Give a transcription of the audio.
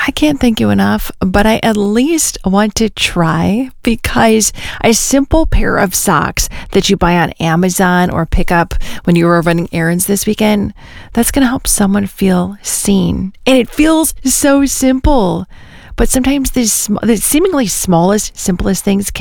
I can't thank you enough, but I at least want to try because a simple pair of socks that you buy on Amazon or pick up when you were running errands this weekend, that's going to help someone feel seen. And it feels so simple. But sometimes the seemingly smallest, simplest things can